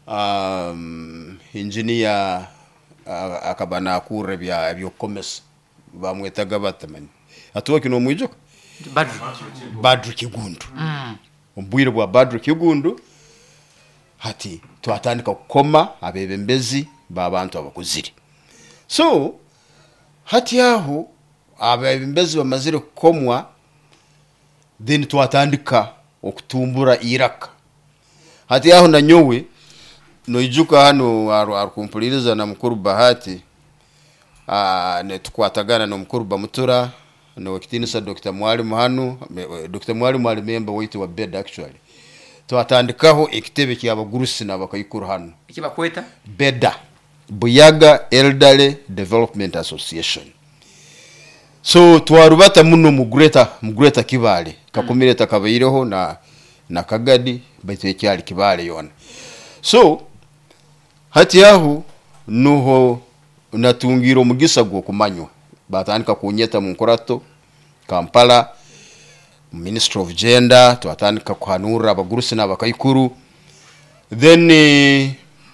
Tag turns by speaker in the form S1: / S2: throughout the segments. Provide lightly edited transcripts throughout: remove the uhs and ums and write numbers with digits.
S1: engineer akabana akure byo komesa bamwetaga batamani atuwa no mwijoka Badru Kigundu ombwire bwa Badru Kigundu hati twatandika kukoma abebembezi babantu abakuziri so hati aho abebembezi bamazire kukomwa then twatandika okutumbura iraka hati aho na nyowe noijuka hano arukumpuliriza na mukuru Bahati ne tukwatagana no mukuru Bamutura no kitinisa Dr. Mwalimu hano Dr. Mwalimu ali member waitu wa bed actually twatandikaho ekitebe ky'abagurusi n'abakayikuru hano
S2: ikibakweta
S1: beda Buyaga Elderly Development Association so twarubata muno mugureta Kibale kakumireta kabayireho na Kagadi baitwe cyali Kibale yona so hati aho nuho natungiro mugisagwo kumanywa batandika kunyeta mu Nkurato Kampala Ministry of Gender twatandika kuhanura abagurusi n'abakayikuru then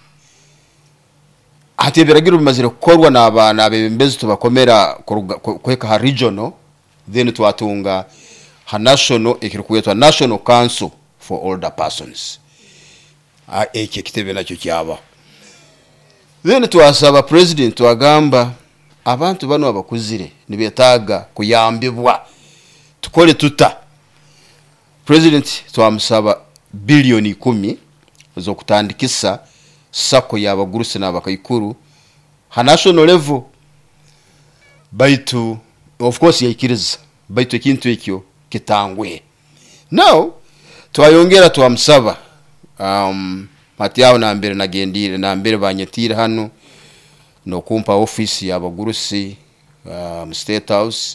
S1: hati biragira bimazire kukorwa n'abana abembezi tubakomera kweka ha regional then twatunga ha national ekirikuwetwa National Council for Older Persons eke kitebe nakyo kyaba then twasaba president twagamba abantu bano abakuzire nibetaga kuyambibwa tukole tuta president twamusaba bilioni 10 zo kutandikisa sako y'abagurusi n'abakayikuru ha national level baitu of course yaikiriza baitu kintu ekyo kitangwe now twayongera twamusaba hati yao na mbere nagendire na mbere banyetira hano no kumpa office y'abagurusi State House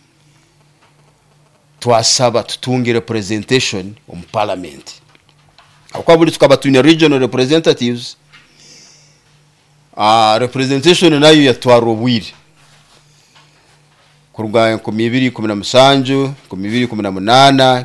S1: twasaba tutunge representation on parliament akwabuli tukaba tuna regional representatives representation nayo yatwaro bwiri kuruga 2017 2018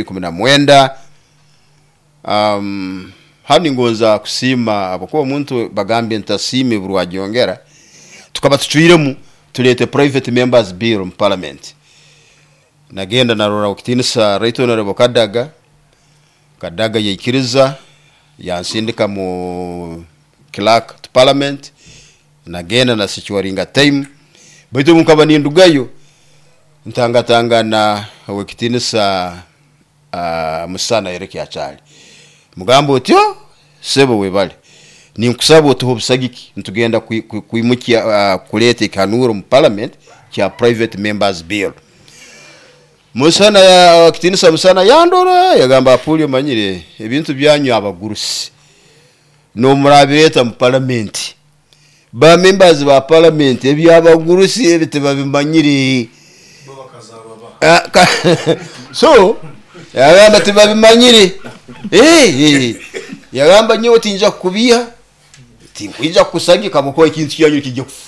S1: 2019 hani ngoza kusima abako omuntu bagambye ntasime burwajongera tukaba tuchwiremu tulete private members bill in parliament nagenda narora ukitinisa right honorable Kadaga yikiriza yansindika mu clerk to parliament nagenda na sichwaringa time baitu mukaba nindugayo ntanga na wekitinisa musana yereke achali mugambo otyo sebo webale ni nkusabo tuhobusagiki ntugenda kuimukia kulete kanuro mu parliament kya private members bill musana ya kitinisa musana yandora yagamba apulio manyire ebintu byanyu abagurusi no murabireta mu parliament ba members ba parliament ebyabagurusi ebiteba bimanyire so yagamba tebabimanyire yagamba nyo tinja kubiya tinkwija kusagika muko ikintu cyanyu kijye kufu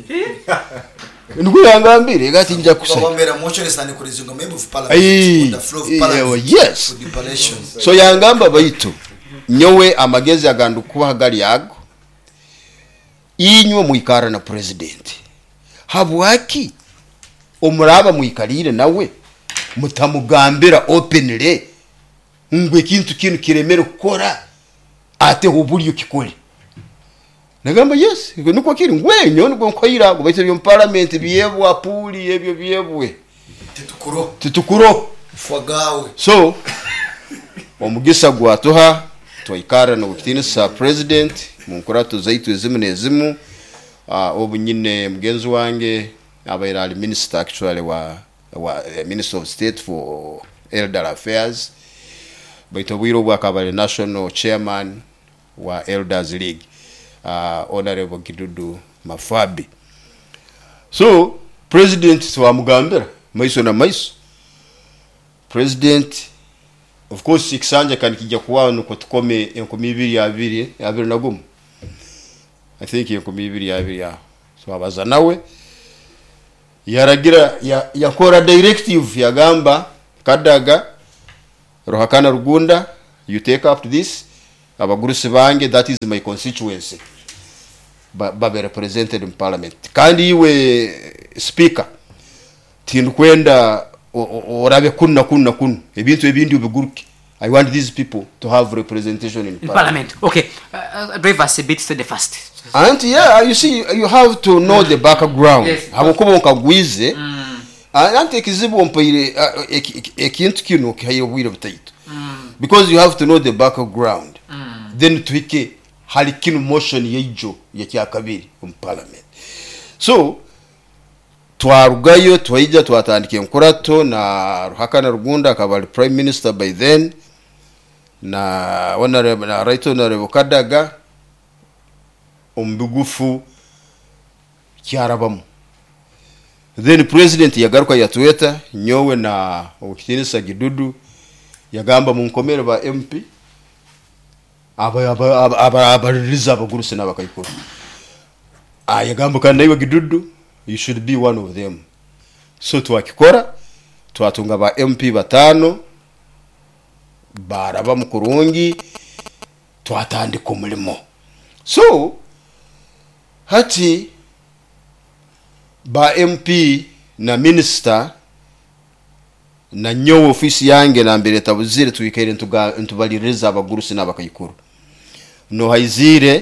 S1: Nuko yangambire gati nja kusagika
S3: Wambera motion sane kurezinga member of parliament on the floor of parliament
S1: yes so yangamba baitu nyowe amagezi agandu kuba gali yago inywe muikara na president habwaki omuraba muikalire nawe mutamugambira openly ngwe kintu kiremere gukora ate hubulyo kikole nagamba yes nuko kiri ngwenyo nuko nkoyira ngo baite byo parliament biyebwa puli ebyo biyebwe titukuro
S3: fagawe
S1: so omugisa gwatuha twaikara no kutinisa president mu Nkurato zaitu ezimu obunyine mugenzi wange abaira ali minister actually wa Minister of State for Elder Affairs baito bwiro bwa kabale national chairman wa Elders League honorable Kidudu Mafabi so president twamugambira maiso na maiso president of course ikisanja kan kijja kuwa nuko tukome 2022 nagumu I think 2022 so abaza nawe yaragira yakora directive yagamba Kadaga Ruhakana Rugunda you take up to this abagurusi bange, that is my constituency, babe represented in parliament. Kandi iwe speaker tinkwenda orabe kunna ebintu ebindi ubiguruke. I want these people to have representation in parliament.
S2: Okay, drive us a bit to the first.
S1: And yeah, you see, you have to know the background.
S2: Yes.
S1: Habokuba nkagwize. Ante ekizibu mpaire ekintu kino kihayobwire butaito. Because you have to know the background. Then tuike hali kino motion yejo yakyakabiri mu parliament. So twarugayo twajja twatandike enkurato na Ruhakana Rugunda akaba prime minister by then na honorable na right honorable Kadaga ombigufu kyarabamu. Then president yagaruka yatweta nyowe na Okitinisa Gidudu yagamba mu nkomere ba MP abaririza abagurusi n'abakayikuru. Yagamba kandi iwe Gidudu, you should be one of them. So twakikora twatunga ba MP batano baraba mu kurungi twatandika umulimo. So hati ba MP na minister na nyowe ofisi yange na mbere tabuzire tuwikaire ntubaliriza abagurusi n'abakayikuru. No haizire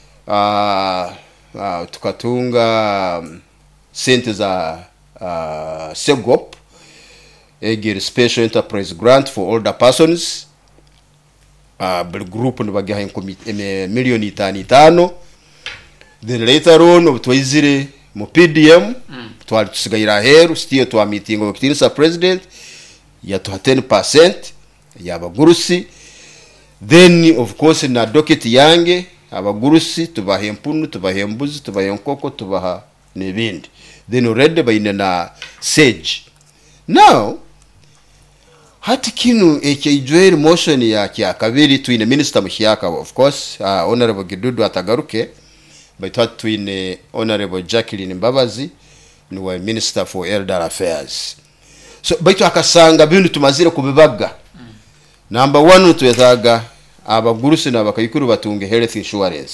S1: tukatunga sente za SEGOP egere special enterprise grant for older persons buli group nibagiha milioni 5. Then later on twizire mu PDM twali tusigaira heru still twa meeting of Kitinisa president ya 10% y'abagurusi. Then of course na docket yange abagurusi tubaha empunu tubaha embuzi tubaha enkoko tubaha nebindi. Then already bayine na sage. Now hati kinu ekijwere motion ya kyakabiri twine minister Mushyaka of course honorable Gidudu atagaruke but twine honorable Jacqueline Mbabazi niwe minister for elder affairs. So baitu akasanga bintu tumazire kubibaga. Number 1 twetaga abagurusi n'abakayikuru batunge health insurance.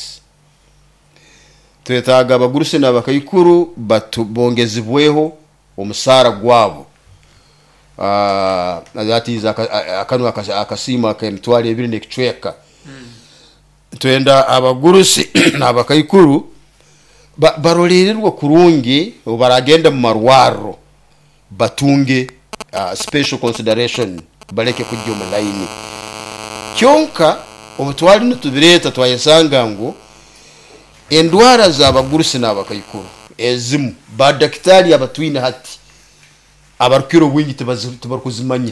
S1: Twetaga abagurusi n'abakayikuru batubongezibweho omusara gwabo. That is akanu akasima akemtwali ebiri nekicweka. Twenda abagurusi n'abakayikuru barolererwa kurungi baragenda mu marwaro batunge special consideration baleke kujya mu line. Kyonka obutwali nutubireta twayesanga ngo endwara za abagurusi n'abakayikuru ezimu badaktari abatwine hati abarukiro bwingi tubarukuzimanya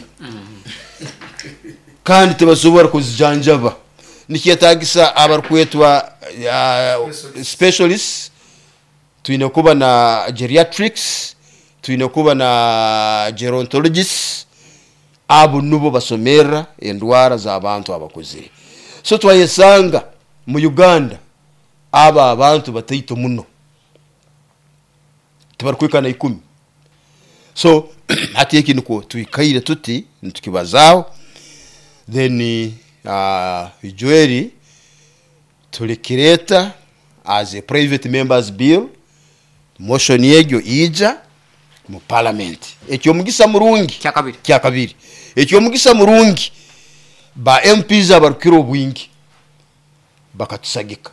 S1: kandi tebazobora kuzijanjaba nikiyatagisa abarukwetwa specialists twine kuba na geriatrics twine kuba na gerontologists abo nubo basomera endwara za abantu abakuze. So twayesanga mu Uganda aba abantu batayito muno tubarukwikana 10. So ati ekiniko twikaire tuti ntukibazaho then ijweri tulikireta as a private members bill motion yegyo ija mu parliament. Ekyo mugisa murungi kyakabiri ekyo mugisa murungi ba MPs abarukiro bwingi bakatusagika.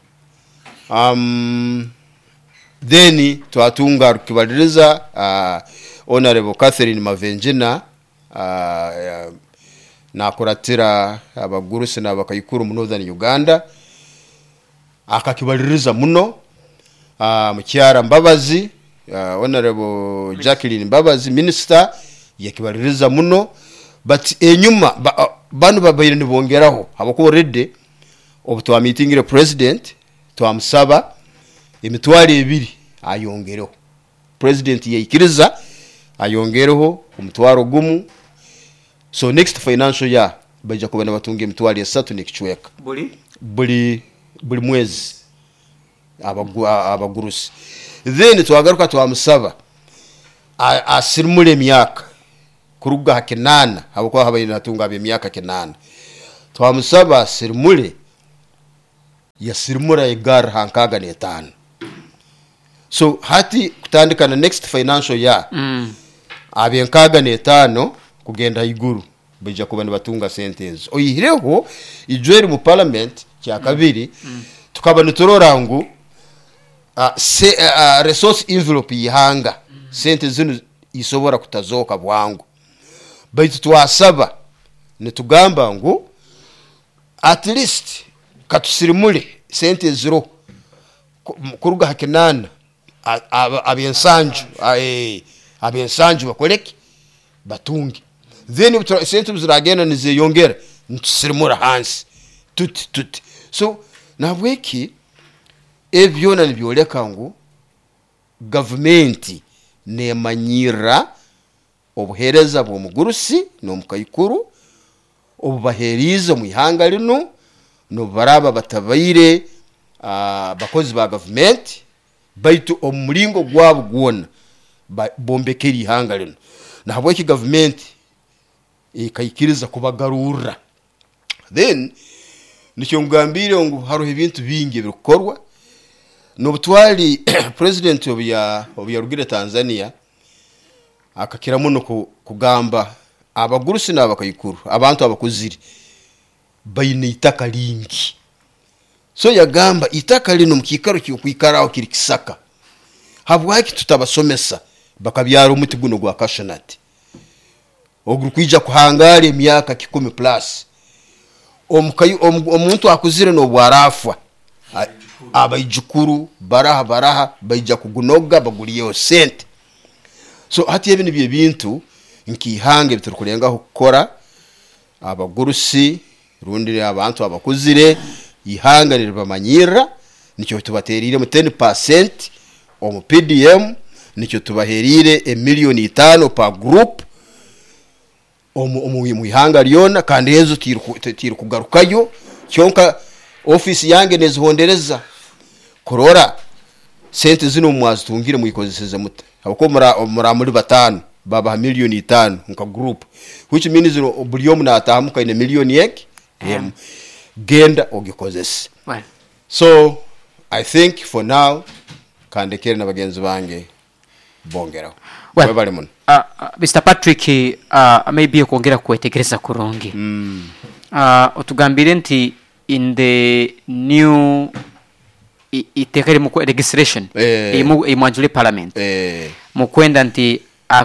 S1: Then twatunga rukibaliriza honorable Catherine Mavenjina na kuratira abagurusi n'abakayikuru mu Northern Uganda akakibaliriza muno. Mukyara Mbabazi honorable Jacqueline Mbabazi minister yakibaliriza muno but enyuma banu babayire nibongeraho abako already obutwa meeting le president twamusaba emitwali 2 ayongereho. President yikiriza ayongereho umutwaro gumu. So next financial year baje kubana batunge emitwali 3 nekicweka buli mwezi abagurusi. Then twagaruka twamusaba asirimule emyaka kuruga hakinana abako habayina tunga be myaka kinana twamusaba asirimule yasirimura igara hankaga n'etaano. So hati kutandika na next financial year abenkaga n'etaano kugenda iguru bija kuba nibatunga sente ezo oyihireho ijweri mu parliament kya kabiri tukaba niturora ngo resource envelope yihanga sente zino isobora kutazoka bwangu baitu twasaba nitugamba ngo at least katusirimule sente zero kuruga hakinana abensanju bakoleke batungi then sente ziragenda nizeyongera ntusirimura hansi tuti so nabweki ebyona nibyoleka ngo government nemanyira obuhereza bw'omugurusi n'omukayikuru obubaheriza mu ihanga lino no baraba batabaire bakozi ba government baitu omulingo gwabo gwona bombekeri ihanga lino nahabwe ki government ikayikiriza kubagarura then nicyo ngambire ngo haro ibintu bingi bikorwa no butwali president obya rugire Tanzania akakira muno kugamba abagurusi n'abakayikuru abantu abakuziri bayine itaka lingi so yagamba itaka lino mukikaro ky'okwikaraho kiri kisaka habwaki tutabasomesa bakabyara umuti guno gwa cashewnut oguru kwija kuhangara emyaka 10 plus omuntu akuzire no bwarafa abayijukuru baraha bayija kugunoga baguriyo sente so hati ebintu byebintu nkihange biturukurengaho gukora abagurusi rundire abantu abakuzire ihanga ribamanyira nicyo tubaterire mu 10% omu PDM nicyo tubaherire 1,500,000 per group omu ihanga lyona kandi ezo tiri kugarukayo cyonka office yange nezihondereza korora sente zino mwazitungire muyikozeseza muta abakomora muri batanu baba 1,500,000 nka group which means buli yomu natahamuka ine 1,000,000 yek genda ogikozesa so I think for now kandekere nabagenzi bange bongeraho bali muno
S2: Mr. Patrick maybe kuongera kwetegereza kurungi otugambire nti in the new itekere mu registration imwanjule parliament mukwenda nti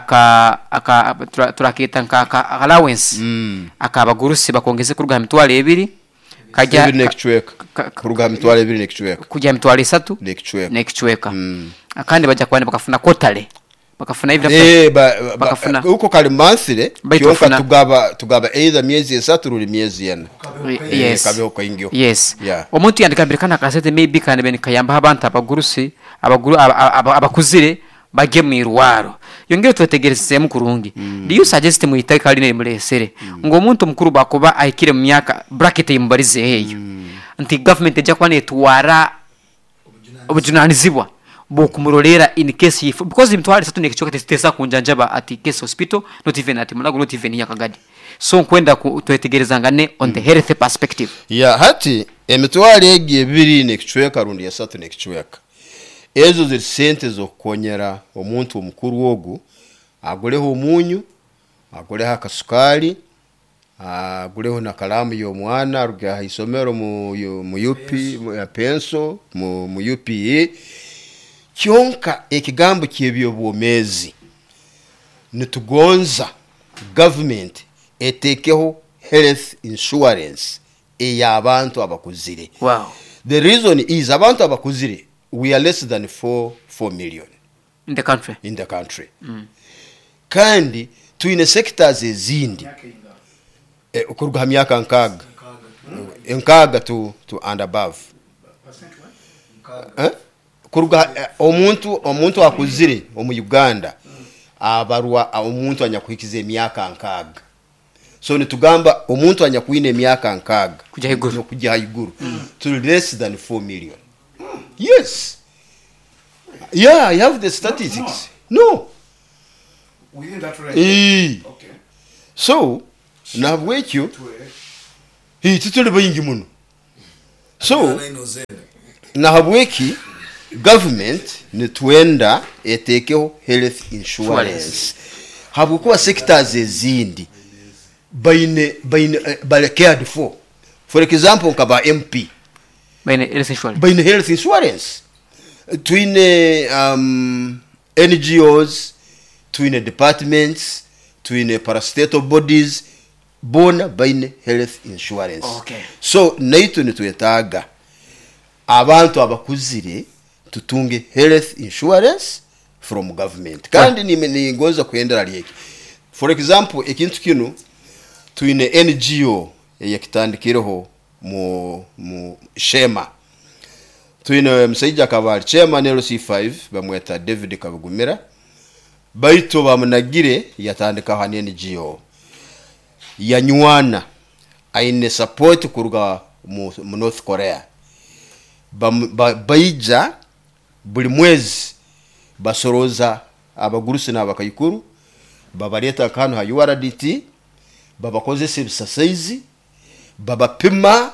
S2: turakita nka allowance akabagurusi bakongeze kuruga mitwale 2 kajya
S1: next week kuruga mitwale 2 next week
S2: kujya mitwale 3 next week akandi baja kwanda bakafuna quarterly bakafuna hivi
S1: bakafuna uko kali monthly tugaba either miezi 3 ruli miezi 4 kabeho ko ingyo
S2: omuntu yandikambirikana kasete maybe kandi bene kayamba abantu abagurusi abakuzire bage mu irwaro yongere twetegereze mu kurungi do you suggest mu itaka line mulesere ngo umuntu mukuru bakuba ayikire mu myaka bracket yimbarize heyo nti government ejya kwane twara obujunanizibwa bokumurolera in case if because imtwali satu nekichoka tesa kunjanjaba ati case hospital not even ati mulago not even yakagadi so kwenda twetegerezangane on the health perspective
S1: hati emitwali egi 2 nekichweka rundi ya 3 nekichweka ezo ziri sente zo konyera omuntu omukuru wogu agoleho omunyu agoleho akasukali agoleho na kalamu y'omwana ruga isomero mu UP ya penso mu UPE kyonka ekigambo kyebyo bwomezi nitugonza government etekeho health insurance eyabantu abakuzire the reason is abantu abakuzire we are less than 4 million
S2: in the country
S1: kandi tuine sectors ezindi ukuruga myaka nkaga to and above kuruga omuntu akuzire omu Uganda abarwa omuntu anyakuhikize myaka nkaga so nitugamba omuntu anyakuine myaka nkaga kujya haiguru to less than 4 million. Yes. Yeah, I have the statistics. No.
S3: Within that range. Okay.
S1: So, nabwekyo tutule bayingi muno. so nahabweki government nitwenda etekeho health insurance habwokuba sectors ezindi bayine cared for example nkaba MP bayine health insurance twine NGOs twine departments twine parastatal bodies bona bayine health insurance.
S2: Okay.
S1: So naito nitwetaga abantu abakuzire tutunge health insurance from government kandi ni ngoza kuendera lyeki. For example ekintu kino twine NGO yakitandikireho mu Shema twine msaija kabali chairman LC5 bamweta David Kabugumira baito bamunagire yatandika hani NGO yanywana aine support kuruga mu North Korea baija buli mwezi basoroza abagurusi n'abakayikuru babaleta kanu ha URDT babakozesa ebisasaizi babapima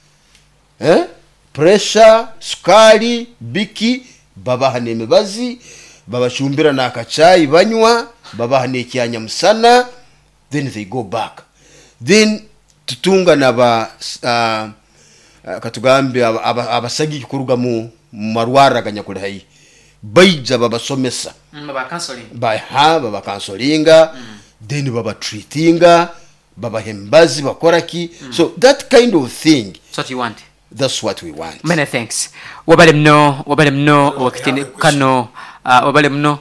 S1: pressure sukari biki babahane emibazi babashumbira n'akachayi banywa babahane ekyanya musana then they go back then tutunga naba katugambe abasagi kuruga mu marwara ganyakuri hayi baija babasomesa baba counselinga then baba treatinga baba hembazi bakoraki so that kind of thing.
S2: So what you want?
S1: That's what we want.
S2: Many thanks. Wabale mno wakitini kano wabale mno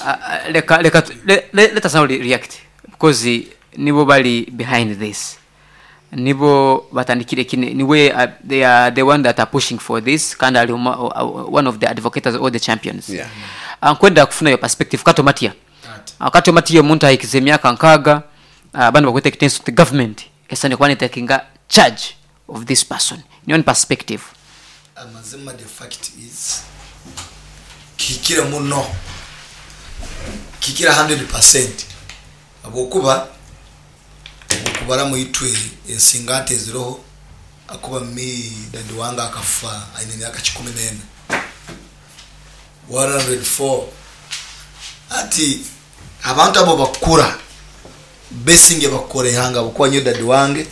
S2: let us now react because nibo bali behind this. Nibo batandikire kine niwe they are the one that are pushing for this kind of one of the advocates or the champions.
S1: Yeah.
S2: Kwenda kufuna your perspective kato matia muntu aikizemia kankaga bana bakwete kitenso the government esane kwani takinga charge of this person in your perspective.
S3: Amazima the fact is kikira muno kikira 100% abokuba okubara mu itwe ensingate ziroho akuba mi dadi wanga akafa aine yaka 14 104 ati abantu abo bakura besinge bakore hanga bukwa nyo dadi wange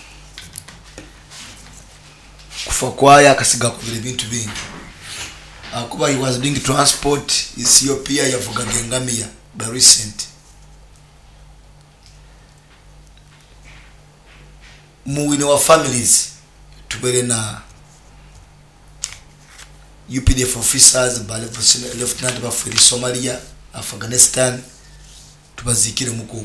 S3: kufa kwaya akasiga kubira bintu bingi akuba he was doing transport Ethiopia yavuga gengamia by recent muwine wa families tubere na UPDF officers ba lieutenant ba for Somalia Afghanistan tubazikire mukugu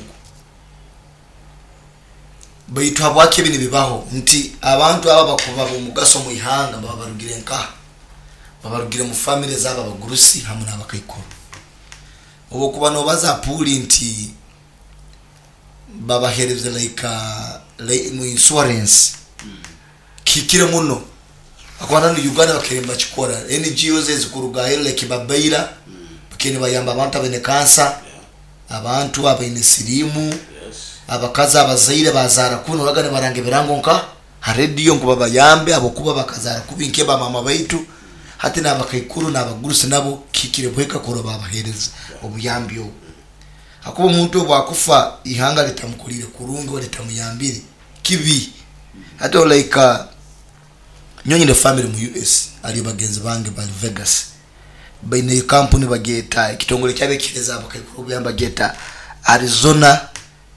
S3: baitu habwake bini bibaho nti abantu aba bakuba mu mugaso mu ihanga babarugire nka babarugire mu family zaba bagurusi hamwe n'abakayikuru ubo kuba no baza puli nti baba hereze like mu insurance kikire muno akwana no Uganda bakiremba chikora NGOs ezikuruga hele kibabaira bakene bayamba abantu abene kansa abantu abene sirimu abakaza abazaire bazara kuno bagane barange birango nka ha radio ngo babayambe abokuba bakazara kubinke ba mama baitu hati n'abakayikuru n'abagurusi nabo kikire bweka koro babahereza obuyambyo akuba umuntu bwakufa ihanga litamukulire kurungi wa litamuyambire kibi hata like nyonyi the family mu US ali bagenzi bange ba Vegas bayine company bageta kitongole cyabe kireza abakayikuru buyamba geta Arizona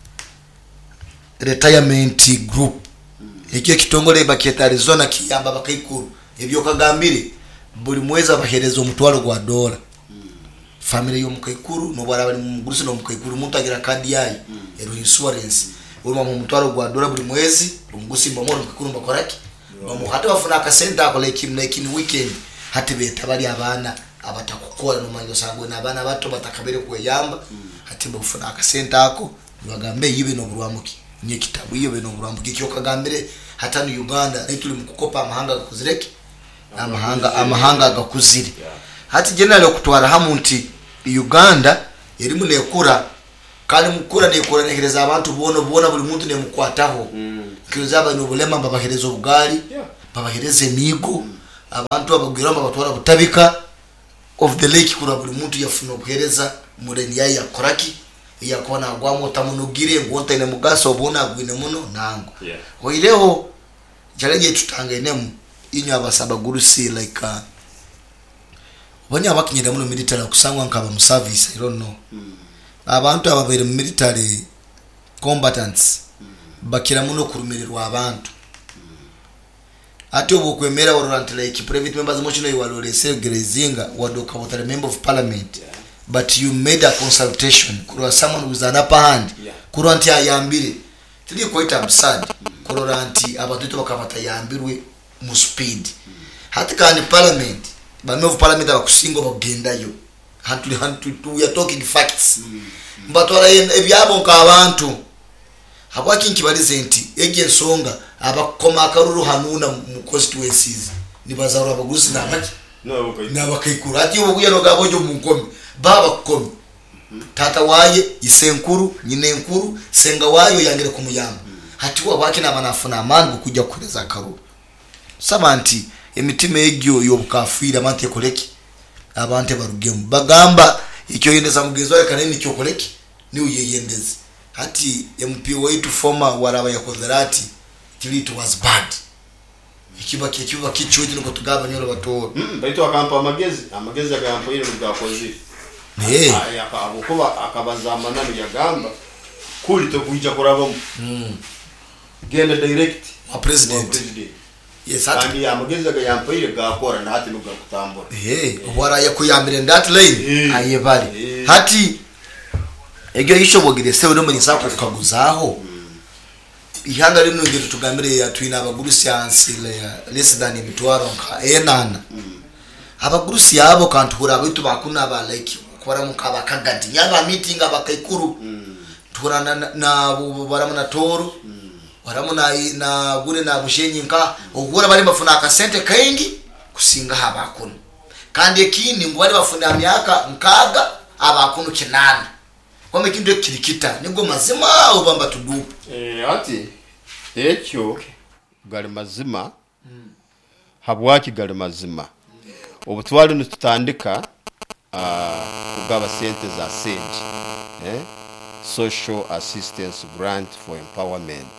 S3: retirement group ekyo kitongole baketa Arizona kiyamba bakayikuru ebyo kagambire buli mweza bahereza omutwalo gwa $. Family yo mukayikuru no barabali mu gurusi no mukayikuru mutagira kadi yayi ero insurance uruma mu mutwalo gwa $. Buli mwezi umugusi mbamo mukayikuru bakoraki bamu hata bafuna akasenta ako like in weekend hati beta bali abana abatakukora no manyo sangwe n'abana bato batakabere kweyamba hati bafuna akasenta ako bagambe yibe no burwamuki nye kitabu iyo beno burwamuki cyo kagambire hata ni Uganda nituli mukukopa amahanga gakuzireke amahanga agakuzire hati general okutwara hamunti Uganda yeri munekura kandi mukura nekura nehereza abantu bona buli muntu ne mukwataho kiruza abantu bulema babahereza ubugali babahereze emigo abantu abagwiramo abatwara butabika of the lake kura buri muntu yafuna obuhereza mureni yayi yakoraki yakona gwamo tamunugire ngonta ine mugaso obona gwine muno nango oireho jaleje tutangenemu inyo abasaba gurusi like banya bakinyira muno military kusangwa nkaba mu service I don't know abantu ababere mu military combatants bakira muno kurumirirwa abantu ati obukwemera warrant like private members motion iwalole segrezinga wadoka with a member of parliament but you made a consultation kuro someone who's an upper hand kuro anti ayambire tili quite absurd kuro anti abatuto bakabata yambirwe mu speed hatika ni parliament ba member of parliament abakusingo bagendayo hantu we are talking facts mbatwara ebyabo nkabantu habwaki nkibalize nti ege songa abakoma akaruru hanuna mu constituencies nibazarura abaguzi namaki nabakaikura ati obuye no gabojo mu nkomi baba komi tata waye isenkuru nyine nkuru senga wayo yangere kumuyamba hati wabaki nabanafuna amani kujya kureza akaruru sabanti emitima egyo yobukafira amante koleki abante barugemu bagamba icyo yendeza mugenzi wawe kaneni cyo koleki ni uyeyendeze hati MP wetu former waraba yakozerati it was bad ikiba kichoje nuko tugaba nyoro batoro
S1: baito akampa amagezi akampa ile bwakoze akabukuba akabazamana yagamba kuli to kuija kurabo genda direct
S3: wa president yes
S1: hati amagezi akampa ile gakora na hati nuga kutambura
S3: wara yakuyambire that lane ayebali hati egyo yishobogire se no muri sako kukaguzaho ihanga rino ngiro tugambire ya twina abagurusi ansile ya less than imitwaro nka enana abagurusi yabo kantura abitu bakuna ba like kwara mukaba kagati nyaba meeting abakaikuru turana na baramuna toro baramuna na gure na bushenyi nka ogura bari bafuna akasente kaingi kusinga habakuna kandi ekini ngwari bafuna myaka nkaga abakunu kinana kwame kindo kirikita nigo mazima ubamba tudupa
S1: ati ekyo gali mazima habwaki gali mazima obutwali nitutandika kugaba sente za SAGE social assistance grant for empowerment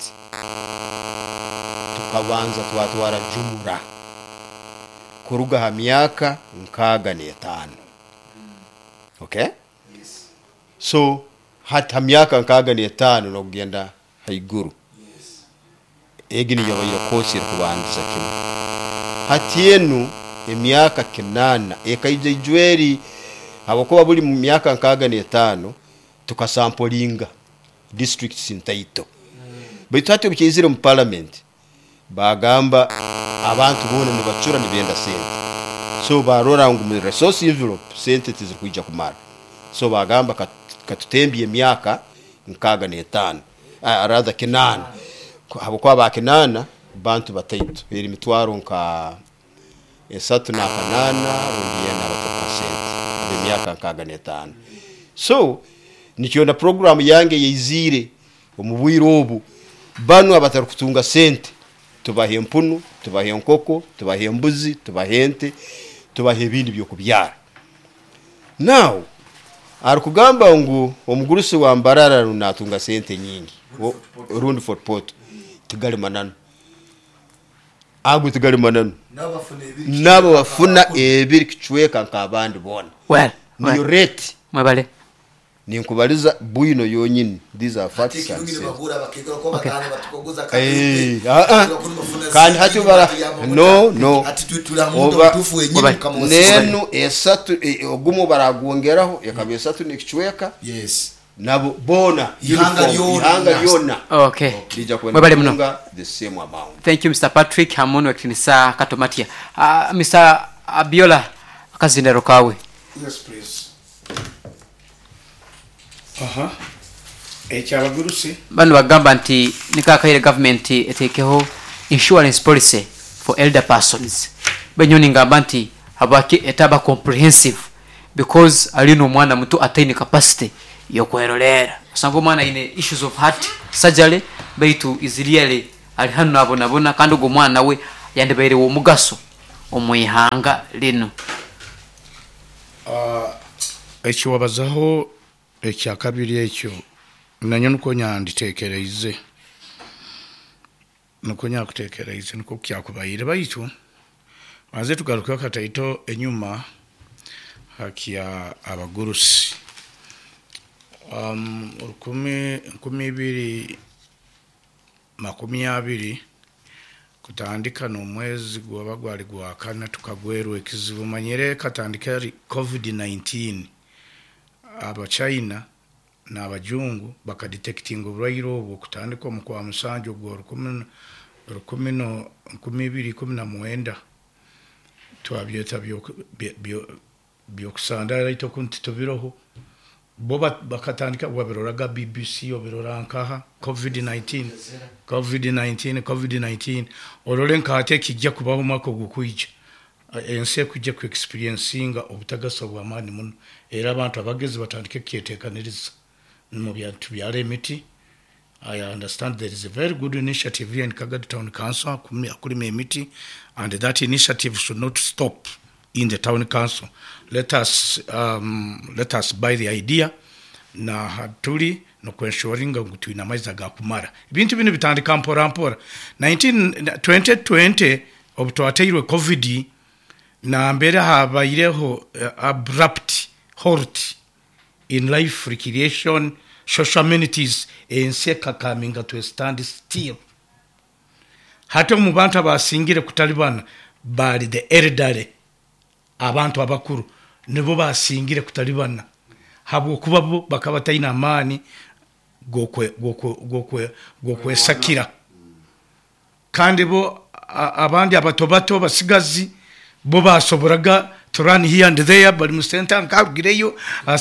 S1: tukabanza twatwara jumura kuruga ha myaka nkaga ne 5 okay so hata myaka nkaga ne 5 no kugenda haiguru egini yabaye kosi kubandiza kimwe hatienu emyaka kinana ekaije jweri abakoba buli mu myaka nkaga ne 5 tukasampolinga districts intaito bitatu bikizire mu parliament bagamba abantu bone ne bacura ne benda sente so barora ngo mu resource envelope sente tizikuja kumara so bagamba katutembye myaka nkaga ne 5 rather kinana habo kwa bakinana bantu bataito eri mitwaro nka esatu na kanana ungiye na 3% de myaka nkaga ne 5 so nikiona program yange yizire omubwirobu banu abatari kutunga sente tubahe mpunu tubahe nkoko tubahe mbuzi tubahe ente tubahe bindi byo kubyara now arukugamba ngo omugurusi wa mbarara runatunga sente nyingi rundi Fort Portal tigali manano agu tigali manano nabo bafuna ebiri kichweka nkabandi bona
S2: well
S1: niyo rate
S2: mabale
S1: ninkubaliza buyino yonyine these are facts kandi hati bara no nenu esatu ogumu baragongeraho yakaba esatu nikichweka
S3: yes
S1: nabo bona ihanga yona
S2: okay
S1: mabale mno the same amount.
S2: Thank you Mr. Patrick Hamono ekinisa katomatia Mr. Abiola akazindero kawe.
S4: Yes please. Ekyabaguruse
S2: bano bagamba nti nikakaire government etekeho insurance policy for elder persons benyoni ngamba nti habaki etaba comprehensive because alino mwana mtu ataini capacity yokwerolera sango mwana ine issues of heart surgery baitu iziliale ali hanu nabona kandi go mwana we yandibeerewo omugaso omwihanga lino.
S4: Ekiwabazaho ekyakabiri ekyo nanyo nuko nyanditeekereize nuko nyakuteekereize nuko kyakubayire baitu maze tugaruka kataito enyuma hakia abagurusi 2020 kutandika n'omwezi gwaba gwali gwa kana tukagwerwa ekizibu manyere katandika COVID-19 aba China n'abajungu bakadetecting obulwaire obwo kutandika mu kwa musanjo gwa 2019 twabyeta byokusandala ito kuntitobiroho boba bakatandika wabiroraga BBC obirora nkaha COVID-19 ololenka ate kijja kubaho mako gukwija ense kujja ku experiencing obutagaso bwa mani muno era abantu abagezi batandike kyetekaniriza mu byantu bya remiti. I understand there is a very good initiative here in Kagadi Town Council kuri emiti, and that initiative should not stop in the town council. Let us buy the idea na hatuli no kwensuringa ngutwina maiza ga kumara ibintu bino bitandika mpora 2020 obutwateirwe covid na mbere habayireho abrupt halt in life recreation social amenities enseka coming to a stand still. Hata mu bantu abasingire kutalibana bali the elderly, abantu abakuru nibo basingire kutalibana habo kuba bo bakaba tayina amani gokwe sakira kandi bo abandi abatobato basigazi bo basoboraga to run here and there bali mu center nkagireyo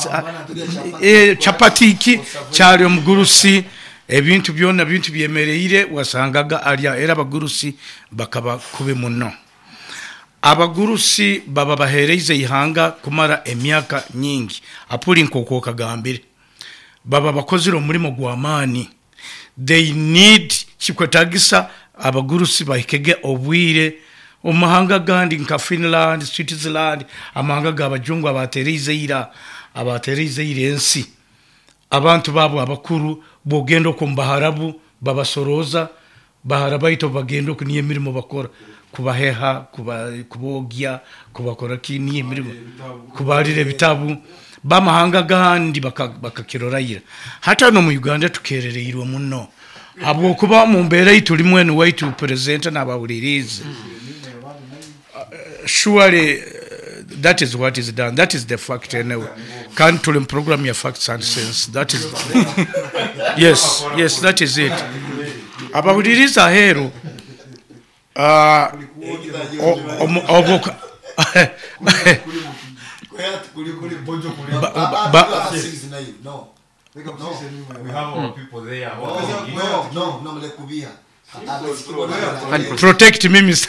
S4: chapatiki cyari omugurusi ebintu byona bintu byemereire wasangaga alya era abagurusi bakaba kube muno. Abagurusi baba bahereze ihanga kumara emyaka nyingi apuri nkoko kagambire baba bakozira umurimo gw'amani. They need chikwetagisa abagurusi bahikege obwire omahanga gandi nka Finland, Switzerland, amahanga gabajungu abaterize ensi abantu babo abakuru bogendo ku mbaharabu babasoroza baharabaito bagendo ku niye mirimo bakora kubaheha kubogya kubakora kiniye mirimo kubarire bitabu bamahanga gandi bakakirorayira hata no mu Uganda tukerereirwa muno abo kuba mu mbere itulimwe ni way to present n'abawulirize. Surely that is what is done. That is the fact anyway. Can't to program your facts and sense. That is yes, that is it. Abawuliriza hero
S5: we have our people there.
S4: Protect me, Miss.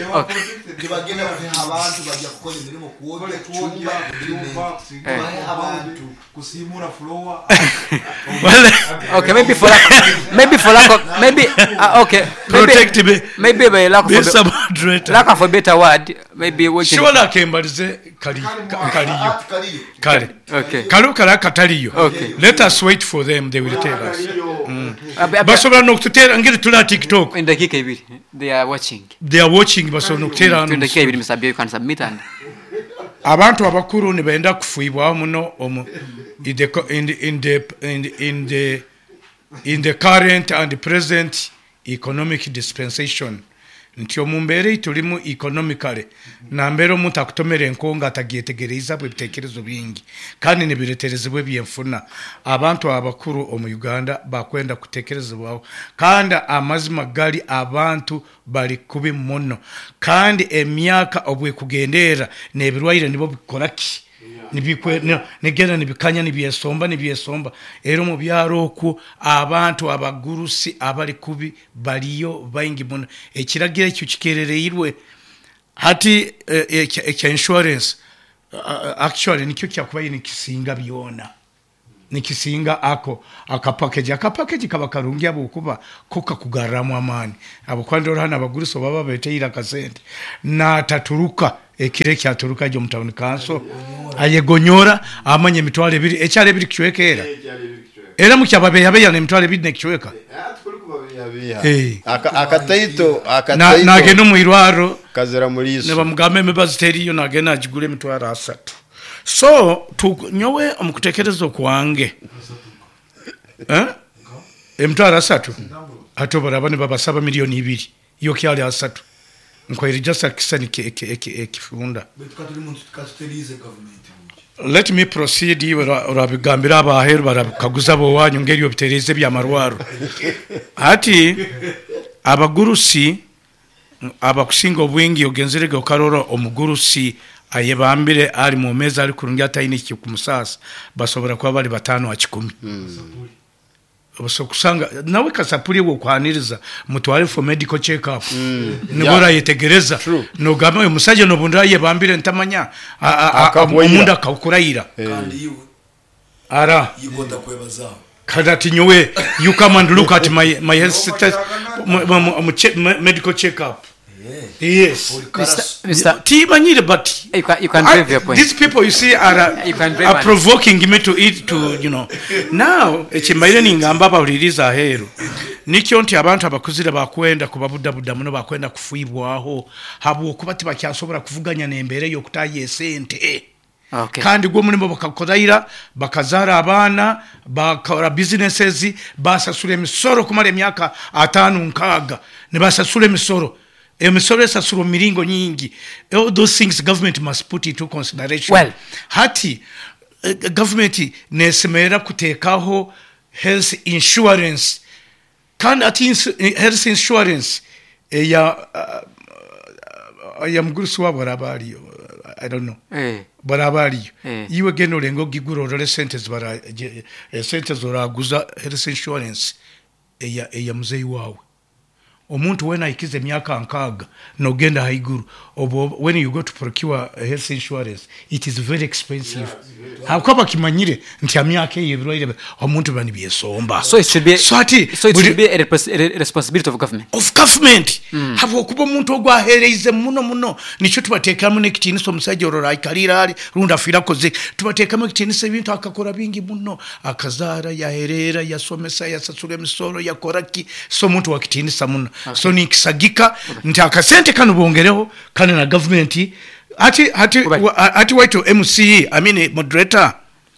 S2: Okay, maybe for lack of
S4: Protect me.
S2: Maybe by lack of a better word, maybe we can.
S4: Sure, Kembalize Kari.
S2: Okay.
S4: Kalukara Katariyo.
S2: Okay.
S4: Let us wait for them. They will tell us. Basoba nokutera ngiri tula TikTok.
S2: In the Kikabiri, they are watching.
S4: Basoba nokutera.
S2: In the Kikabiri, Mr. You can submit and.
S4: Abantu abakuru ni benda kufuibwa muno in the current and present economic dispensation. Ntyo mumbere tulimu economically na mbero muntu akutomere nkonga atagietegereza bwe bitekerezo bingi kandi nibireterezebwe byemfuna abantu abakuru omu Uganda bakwenda kutekerezebwaho kandi amazima gali abantu bali kubi muno kandi emyaka obwe kugendera nebirwaire nibo bikoraki negenda nibikanya nibyesomba ero mu byaro ku abantu abagurusi abali kubi baliyo bayingi muno ekiragira ekyo kikerereirwe hati ekya insurance actually nikyo kyakubaye nikisinga byona nikisinga ako akapackage kaba karungi abo kuba koka kugarramu amani abo kwandora hana abaguruso baba beteira kasente na taturuka ekire kyaturuka jo mutawuni kanso ayegonyora amanye mitwale biri ekyale biri kichwekera era mukyababe yabeya ne mitwale biri ne kichweka
S1: akataito
S4: na geno muirwaro
S1: kazera muliso
S4: ne bamugambe mebaziteri yo na gena ajigule mitwala 3 so nyowe omukutekerezo kwange emtwala 3 atobora bane babasaba milioni 2 yo kyali 3 nkoyiri just akisani ekifunda let me proceed urabigambira abaheru barakaguza bo wanyu ngeri obitereze bya marwaro ati abagurusi abakusinga obwingi ogenzerege okaroro omugurusi ayebambire ali mu meza ali kurungi atayine ki kumusasa basobora kuba bali 5 a 10 obusokusanga nawe kasapuri wo kwaniriza mutwale for medical check up nibora yetegereza no gama umusaje no bundira yebambire ntamanya umuntu akakuraira
S3: kandi
S4: ara
S3: yigota kwebaza
S4: kadati nyowe you come and look at my health status medical check up. Yes,
S2: Mr.
S4: Timanyire, but
S2: you can drive your point.
S4: These people you see are provoking me to eat to now ekimaire ngamba bawuliriza hero nikyo nti abantu abakuzire bakwenda kubabudabuda muno bakwenda kufuibwaho habo kuba tibakyasobora kuvuganya n'embere yo kutaye esente.
S2: Okay.
S4: Kandi gwo mulimo bakakodaira bakazara abana bakora businesses basasule misoro kumala emyaka 5-6 ne basasule misoro emisoro esasuro miringo nyingi. All those things government must put into consideration.
S2: Well,
S4: hati government nesemera kutekaho health insurance kandi ati health insurance ya mgurusi wabo rabali I don't know. Barabali iwe geno lengo giguro role sentence bara sentence oraguza health insurance ya muzei wawe omuntu wena ikize myaka 6 no genda haiguru when you go to procure health insurance it is very expensive hakwaba kimanyire nti amyaka yebirwaire omuntu bani byesomba
S2: so it should be a responsibility of government habo kuba omuntu ogwahereze muno nicho tubatekamo nekitiniso musaje orora ikalira ali runda fira koze tubatekamo kitiniso ebintu akakora bingi muno akazara yaherera yasomesa yasasure misoro yakoraki so muntu wakitinisa muno. Okay. So nikisagika nti akasente kanu bongereho kana na government ati waitu MCE I mean moderator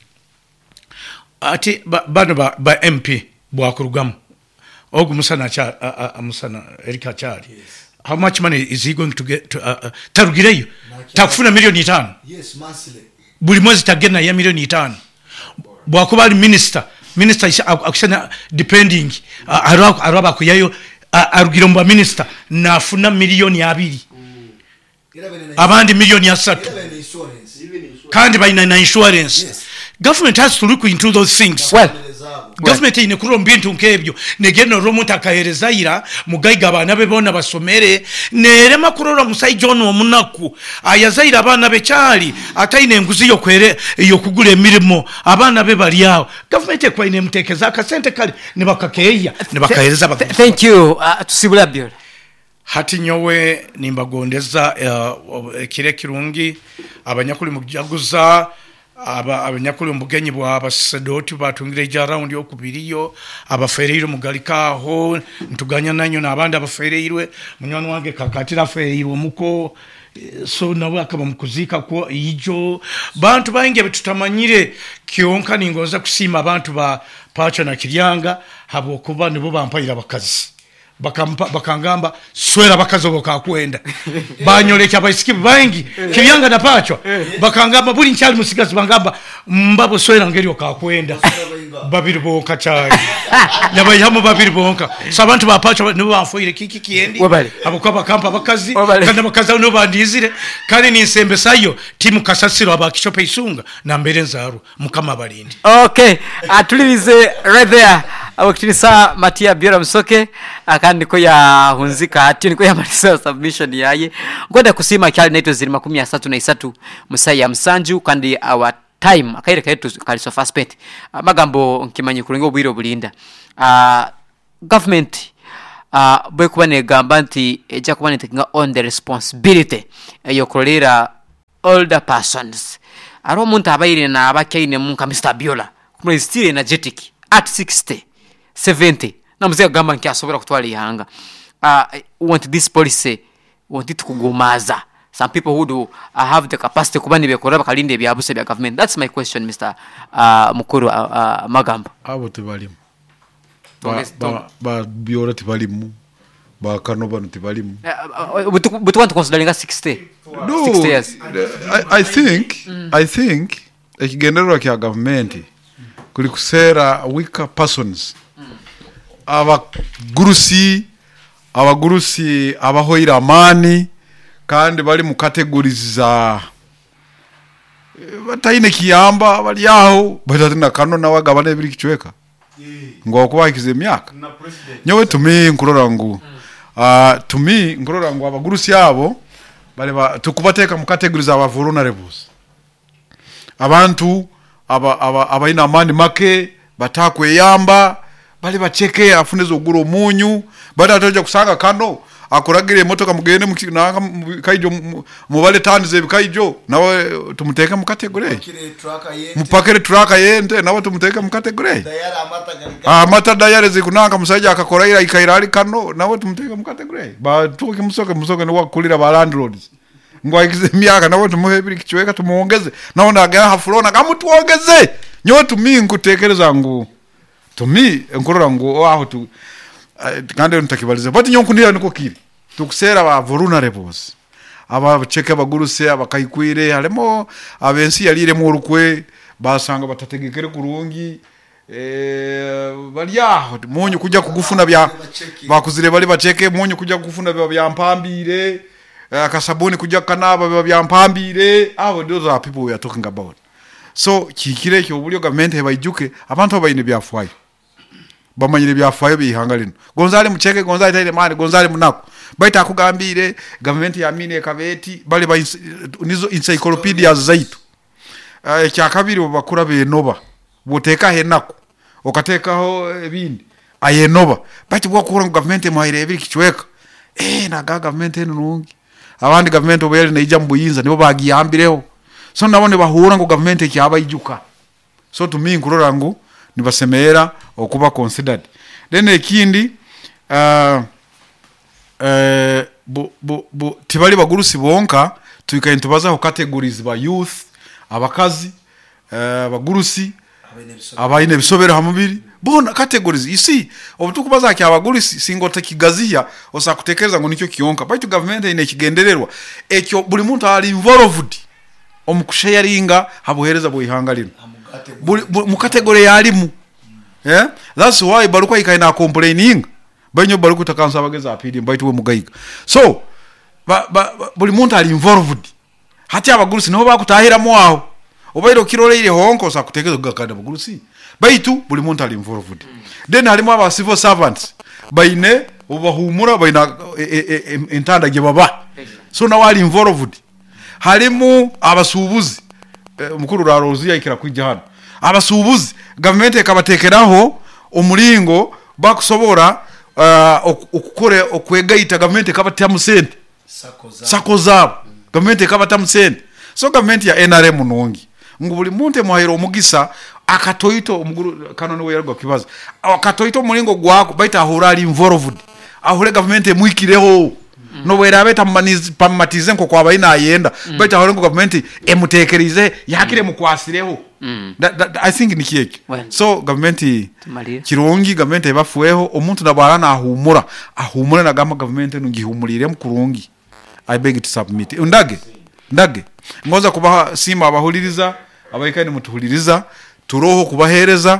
S2: ati bano ba MP bwakurugamu ogu musana Erika Chari. Yes. How much money is he going to get to tarugireyo takufuna milioni 5?
S3: Yes, monthly.
S4: Buli mwezi tagena ya milioni 5 bwakubali minister akusana depending araba kuyayo arugiro mba minister nafuna milioni 2 abandi milioni 3 kandi bayina insurance. Yes. Government has to look into those things.
S2: Well,
S4: government ine kuro mbintu nkebyo negeno romuntu akaherezaira mugayiga abana be bona basomere nere makurora musai John omunaku ayazaira abana be cyali atayine enguzi yo kwere yo kugura emirimo abana be bali yawo government ekwaine mutekeza akasente kali ne bakakeya ne bakahereza
S2: thank you tusibula biol
S4: hati nyowe nimbagondeza kire kirungi abanyakuli mujaguza abanyakuli mugenyi bwa abasedoti batungire ja round yo kubiriyo abafereiro mugalikaho ntuganya nanyo nabandi abafereirwe munywana wange kakatira fereiro muko so nawe akaba mukuzika ko ijo bantu bainge betutamanyire kionka ningoza kusima abantu ba pacha na kiryanga habo kuba nibo bampayira bakazi bakangamba swera bakazo bokakwenda banyoleka bayisikibu bangi kibyanga na pacho bakangamba buli nkyali musigazi bangamba mbabo swera ngeri okakwenda babiri bonka cyari yabayamo babiri bonka sabantu ba pacho nibo bafoire kiki kiendi abakwa bakampa bakazi kandi bakaza no bandizire kandi ni sembe sayo timu kasasiro abakishope isunga na mbere nzaru mukama balindi.
S2: Okay, atulize right there abakitinisa Matia Biora Msoke akandi ko ya hunzika hati niko ya malisa submission yaye ngoda kusima cyali neto ziri 33 musaya msanju kandi time akaire kaitu kali so fast spent magambo nkimanyi kulenga obwiro bulinda government bwe kuba negamba nti ejja kuba netekinga on the responsibility yokolera older persons aro omuntu abaire na abakaine munka Mr. Biola kumwe still energetic at 60 70 na muzee agamba nki asobora kutwala ihanga want this policy want it kugumaza some people who do have the capacity kuba nibekora bakalinde ebyabuse bya government. That's my question, Mr. Mukuru Magambo.
S6: Abo tebalimu ba Biola tebalimu ba Kanoba tebalimu
S2: but want to considering 60
S6: no,
S2: 60 years.
S6: I think ekigendererwa kya government kuli kusera weaker persons abagurusi abahoira amani kandi bali mu categories za bataine kiyamba bali aho batatina kano na wagabane biri kichweka ngo kubakize myaka nyowe tumi nkurora ngu tumi nkurora ngu abagurusi abo bali tukubateka mu categories aba vulnerables abantu abaina amani make batakweyamba bali bacheke afunezo guro munyu bada atoja kusanga kano akuragire motoka mugende mukina kaijo mubale tani ze kaijo nawe tumuteka mu category mupakere trucker yente nawe tumuteka mu category amata dayare zikunanga musaja akakoraira ikairali kano nawe tumuteka mu category ba tuki musoke ni wakulira ba landlords ngo ikize myaka nawe tumuhebiri kichweka tumuongeze nawe ndaga hafulona kamutuongeze nyo tumingu tekereza ngo tumi nkorora ngo aho tu kandi ntakibaliza but nyonkundira niko kiri tukusera ba vulnerables aba cheke abaguruse abakayikwire harimo abensi yalire mu rukwe basanga batategekere kurungi bali aho munyu kujya kugufuna bya bakuzire bali bacheke munyu kujya kugufuna bya mpambire akasabuni kujya kanaba bya mpambire abo those are people we are talking about. So kikire cyo bulyo government hebayijuke abantu abayine byafwayo bamanyire byafayo bihanga lino gonzale mucheke gonzale taire mani gonzale munako baita kugambire government ya mine kabeti bali ba nizo encyclopedias zaitu kya kabiri bakura benoba boteka henako okatekaho ebindi ayenoba bati bwakura government mahire ebiri kichweka na government enungi abandi government obere na ijambo yinza nibo bagiyambireho so nabone bahura ngo government cyaba ijuka so tumi nkurora ngo nibasemera okuba considered then ekindi tibali bagurusi bonka tuikaintubaza ho categories ba youth abakazi bagurusi abaine bisobera hamubiri bona categories you see obutukubaza kya abagurusi singota kigaziya osakutekereza ngo nicyo kiyonka but government ine kigendererwa ekyo buli muntu ali involved omukusharinga habuhereza boyihangalino mu category yalimu that's why baruko ikaina complaining banyo baruko takansa bageza apidi mbaitwe mugayiga so buli muntu ali involved hati abagurusi no bakutahira mu aho obairo kiroleire honko sa kutekereza gakanda abagurusi baitu buli muntu ali involved then harimo aba civil servants baine obahumura baina entanda ge baba so na wali involved harimo abasubuzi mukuru ra rozia ikira kwijja hano abasubuzi government ekabatekeraho umulingo bakusobora okukore okwegaita government ekabatya musente sakozabo government ekabatya musente so government ya NRM nongi ngubuli muntu muhayiro omugisa akatoito omuguru kanone we yarwa kibaza akatoito umulingo gwako baita ahurali involved ahule government emuikireho no wera beta pamatize nko kwa baina ayenda baita ahule government emutekerize yakire mukwasireho I think ni kiyeke so government kirungi government ebafueho omuntu nabarana ahumura na gama government nungihumurire mukurungi I beg to submit ndage ngoza kubaha sima abahuliriza abayikani mutuhuliriza turoho kubahereza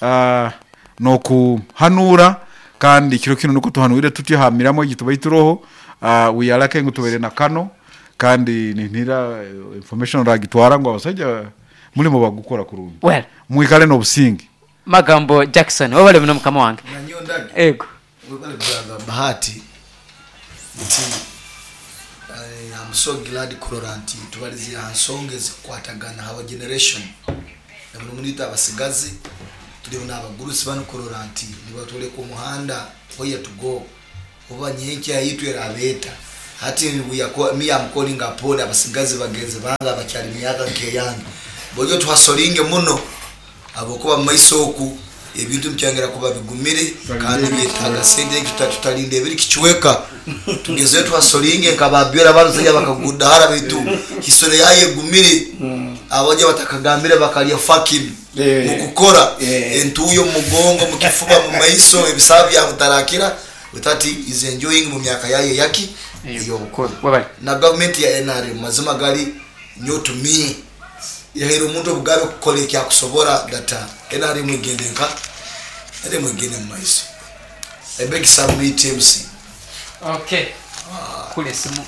S6: no kuhanura kandi kiro kino nuko tuhanurire tutihamiramo igitubayituroho we are like ngutubere na kano kandi nintira information ragitwara ngo abasajja muri mu bagukora kurungi
S2: well
S6: mwikale no busingi
S2: Magambo Jackson wabale muno mukama wange
S3: nanyondage
S2: ego
S3: wabale brother Bahati nti I'm so glad kuroranti tubalizira nsonge zikwatagana our generation namuno munita abasigazi tuli n'abagurusi bano kuroranti nibatole ku muhanda where to go oba nyenke ayitu era beta hati me am calling upon abasigazi bagenze banga bakyali myaka nkeyange bojo twasolinge muno abokuba maisoku ebintu mcyangira kuba bigumire kandi byetaga sente tutalinde biri kichweka tugeze twasolinge nkababira baruzaje bakagudahara bitu hisore yaye gumire abaje batakagambire bakaliya fucking mukukora entuyo mugongo mukifuba mu maiso ebisabi ya mutarakira utati is enjoying mu myaka yaye yaki iyo bukora na government ya NRM mazima gali nyo to me yahera umuntu bugabe kukole kya kusobora data NRM igendenka ere mwigene maiso ebeki submit MC
S2: okay kule simu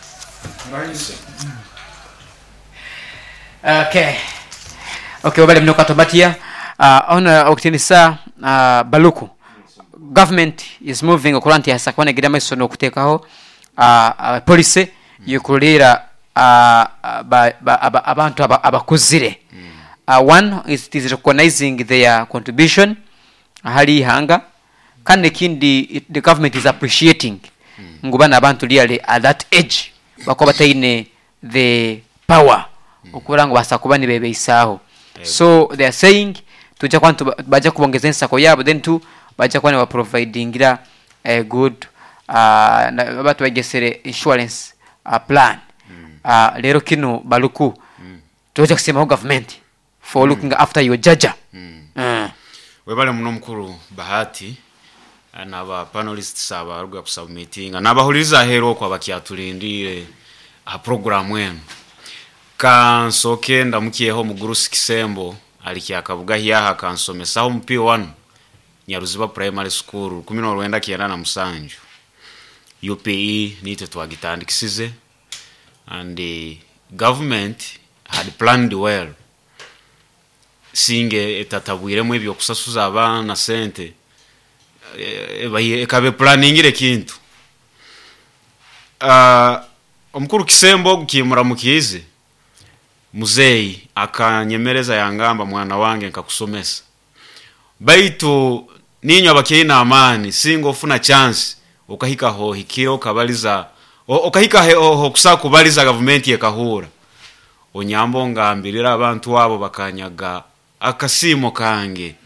S2: okay wale mnoka tobatia ona okutinisa baluku government is moving okuranti hasakwane gira maiso no kutekaho police yukulira abantu abakuzire one is recognizing their contribution hali hanga kandi kindi the government is appreciating ngubana abantu really at that age bakoba taine the power okurango basakubani bebe isaho so they are saying tuja kwantu baje kubongeza nsako yabo then to baje kwane wa providing a good abantu bagesere insurance plan lero kino baluku tuja kusema government for looking after your judge
S5: webale muno mukuru Bahati naba panelists abaruga ku submitting nabahuliriza hero kwa bakyatulindire a program wenu kansoke ndamukiyeho mugurusi Kisembo alikyakavuga hiyaha kansomesaho mu P1 Nyaruziba primary school 1997 UPE nite twagitandikisize and the government had planned well singe etatabwiremo ebyo kusasuza abana sente ekabe planning ile kintu omukuru Kisembo gukimura mukize muzeyi akanyemereza yangamba mwana wange nkakusomesa baitu ninyo abakina amani singo funa chance ukahika ho hikiro kabaliza okahika ho kusakubaliza government yekahura onyambo ngambirira abantu abo bakanyaga akasimo kange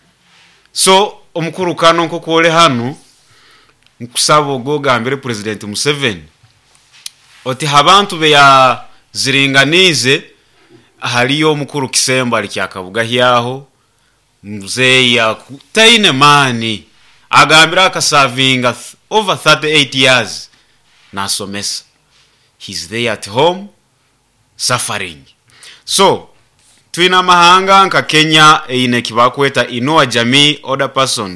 S5: so omukuru kano nko kole hanu nkusabo gogambire president Museveni oti habantu be ya ziringanize haliyo omukuru Kisembo alikyakabuga hyaho mzeya taine mani agambira akasavinga over 38 years nasomesa he's there at home suffering so twina mahanga nka Kenya ine kibakweta Inua Jamii older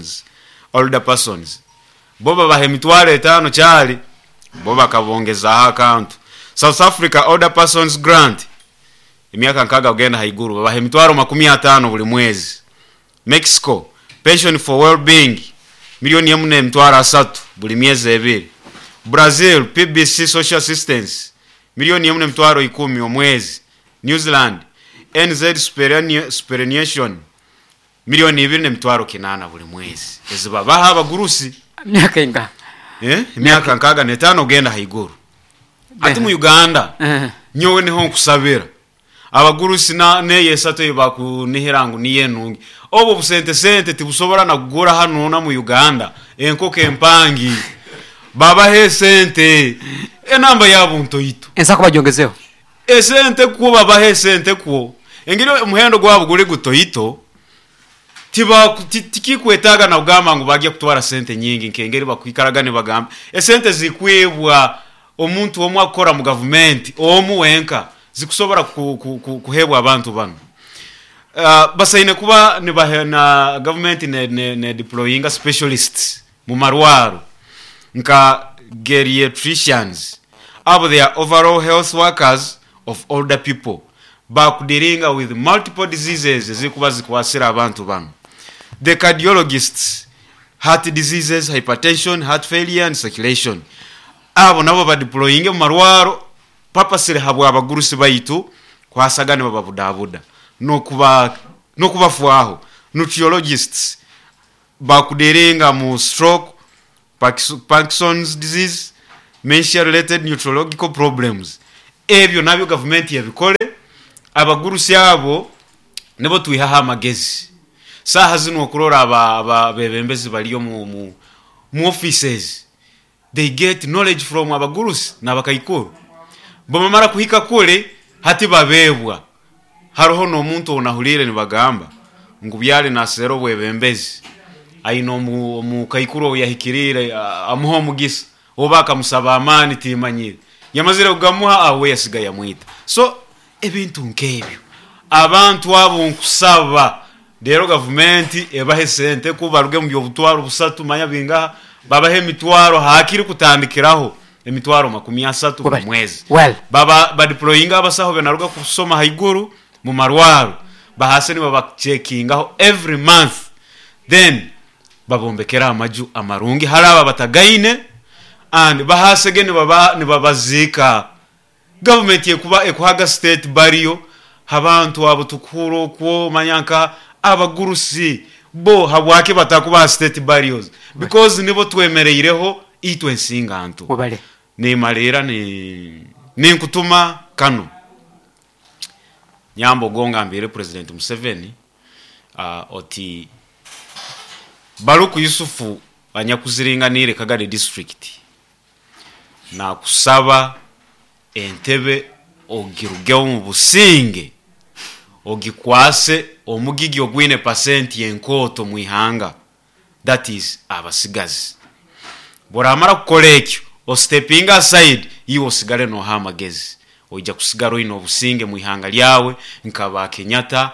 S5: persons boba bahemitwale 5 cyali boba kabongeza account South Africa older persons grant imyaka nkaga ugenda haiguru bahemitwaro 50 buli mwezi Mexico pension for well-being milioni 4.3 buli miezi 2 Brazil PBC social assistance milioni 4.10 omwezi New Zealand NZ Superannuation milioni 2.8 buli mwezi eziba baha abagurusi
S2: myaka inga
S5: myaka nkaga 5 ugenda haiguru ati mu Uganda nyowe niho nkusabira abagurusi na neyesatu ibakunihirangu niyenungi obo busente tibusobora na kugura hano na mu Uganda enkoke empangi baba he sente enamba yabo ntoyito
S2: ensako bajongezeho
S5: esente kuba bahe sente kuo engiro muhendo gwabo guri gutoyito tiba tikikwetaga na ugamba ngo bagiye kutwara sente nyingi nkengeri bakwikaragane bagamba esente zikwebwa omuntu omwe akora mu government omuwenka zikusobora kuhebwa abantu bano basaine kuba ne bahena government ne deploying specialists mu marwaro nka geriatricians abo they are overall health workers of older people bakudiringa with multiple diseases zikuba zikwasira abantu bano the cardiologists heart diseases hypertension heart failure and circulation abo nabo badeployinge mu marwaro papasire habwa abagurusi baitu kwasagane bababudabuda no kubafuaho nutriologists bakuderenga mu stroke, Parkinson's disease, dementia related neurological problems. Ebyo nabyo government yabikole abagurusi abo nebo tuihaha amagezi saha zino okurora aba bebembezi baliyo mu offices. They get knowledge from abagurusi n'abakayikuru bomamara kuhika kule hati babebwa haroho no muntu onahulire ni bagamba ngubyale na sero bwebembezi aino mu kayikuru yahikirire amuho mugisa obaka musaba amani timanyire yamazire kugamuha awe yasiga yamwita so ebintu nkebyo abantu abo nkusaba dero government ebahe sente kubaruge mu byobutwaro busatu manya binga babahe mitwaro hakiri kutandikiraho emitwaro 30 ku mwezi baba badeployinga abasaho benaruga kusoma haiguru mu marwaro bahaseni baba checkingaho every month then babombekera amaju amarungi haraba batagaine and bahasegene baba ni babazika government yekuba ekuhaga state barrier habantu abo tukuro ko manyanka abagurusi bo habwake batakuba state barriers because nibo twemereireho itwensingantu ni malera ni nkutuma kano nyambo gonga mbere president Museveni oti Baruku Yusufu anyakuziringanire Kagare district na kusaba entebe ogirugeo mu businge ogikwase omugigi ogwine % yenkoto muihanga that is abasigazi boramara kukolekyo o stepping aside yiwo sigale no hamagezi oija kusigaro ino businge muihanga lyawe nkaba Kenyatta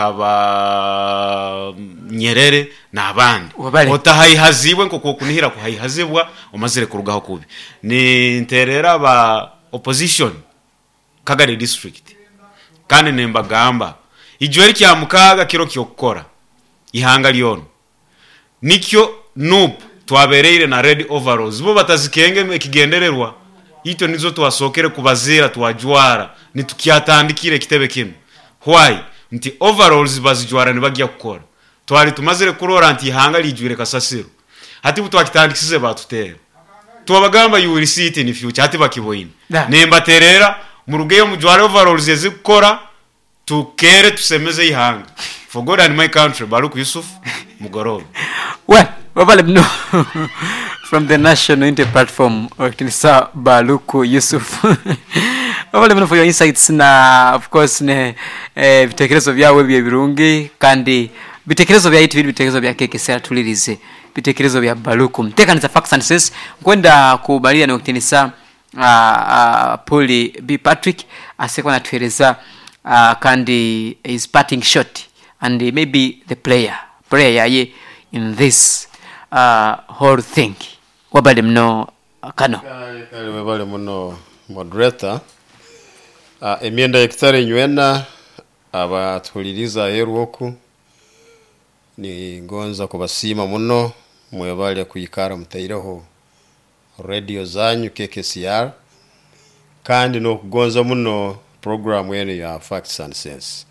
S5: nkaba Nyerere n'abandi otahayihaziwe nkoko kunihira kuhayihazibwa omazire kurugaho kubi ni nterera ba opposition Kagare district kandi nembagamba ijweri kya mukaga kiro kyokora ihanga lyono nikyo noob twabereire na red overalls bo batazikenge ekigendererwa ito nizo twasokere kubazira twajwara nitukyatandikire kitebe kimwe why nti overalls bazijwara nibagiye gukora twari tumazire kurora nti ihanga lijwire kasasiro hati butwakitandikisize batutera twabagamba you will see it in future hati bakiboyine nembaterera mu rugeyo mujwara overalls yezikora tukere tusemeze ihanga for God and my country. Baruku Yusuf Mugorobe.
S2: Well, no. From the National Unity Platform, Sir Baruku Yusuf. No for your insights na of course ne bitekerezo byawe bye birungi kandi bitekerezo bya ITV bitekerezo bya KKCR tulirize bitekerezo bya Baruku mtekaniza facts and sense kwenda kubalia na Sir Pauli B Patrick asekwa na tueleza kandi is parting shot and maybe the player yaye in this whole thing wabale mno kano
S1: wabale mno moderator emyenda ekitare nywena abatuliriza heruoku ni ngonza kubasima muno mwebale kuyikara mutaireho radio zanyu KKCR kandi no kugonza muno program yene ya facts and sense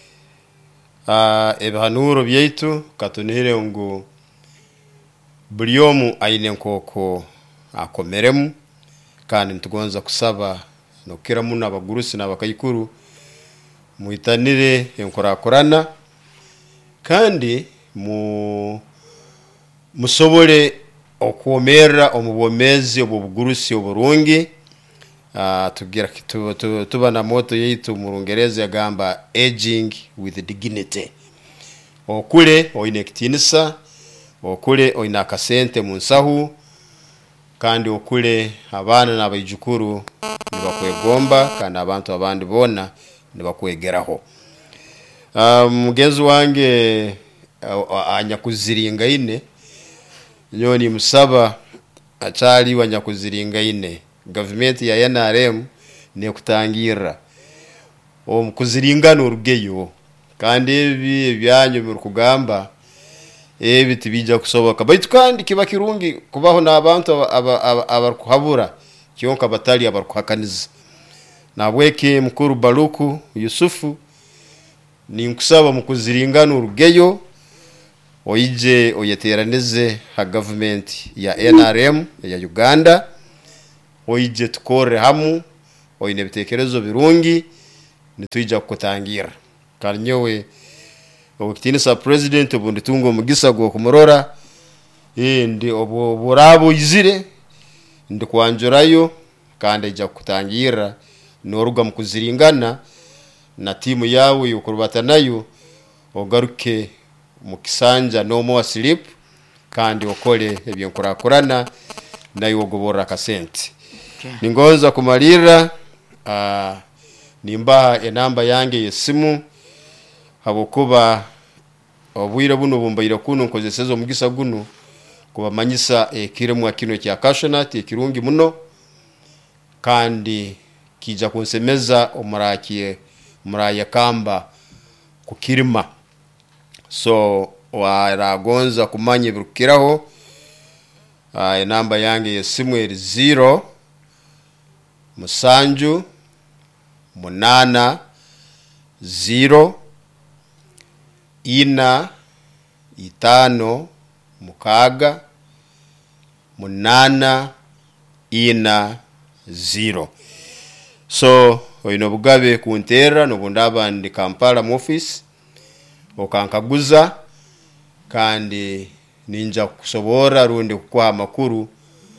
S1: ebihanuro byaitu katunire ngo bulyomu aine nkoko akomeremu kandi ntugonza kusaba no kira muno abagurusi n'abakayikuru muitanire enkorakorana kandi musobole okwomera omubomezi obugurusi oburungi tugira tuba na moto yitu mu Rungereza yagamba aging with dignity okule oine kitinisa okule oina kasente mu nsahu kandi okule abana n'abayijukuru nibakwegomba kandi abantu abandi bona nibakwegeraho mugenzi wange anyakuziringa ine nyoni musaba achali wanyakuziringa ine government ya NRM ne kutangira kuziringana urugeyo kandi ebi byanyu mu kugamba ebi tibija kusoboka baitu kandi kiba kirungi kubaho n'abantu abakuhabura kyonka batali abarukuhakaniza nabweke mukuru Baruku Yusufu ninkusaba mukuziringana urugeyo oije oyeteranize ha government ya NRM ya Uganda oije tukore hamu oine bitekerezo birungi nituija kutangira kanyowe obukitinisa president obundi tungo mugisa gwo kumurora ndi oburabo izire ndi kwanjurayo kandi ija kutangira noruga mukuziringana na timu yawe yokurubata nayo ogaruke mukisanja no mo slip kandi okole ebyenkurakurana nayo ogobora kasente ningonza kumalira nimba enamba yange yesimu habokuba obwire buno bumbaire kuno nkozesezo omugisa guno kubamanyisa ekiremwa kino kya cashewnut ekirungi muno kandi kija kunsemeza omuraya kamba kukirima so waragonza kumanya birukiraho enamba yange yesimu eri 0 musanju 8 0 ina 5 mukaga 8 ina 0 so oino bugabe kuntera nobundaba ndi Kampala mu office okankaguza kandi ninja kusobora rundi kwa makuru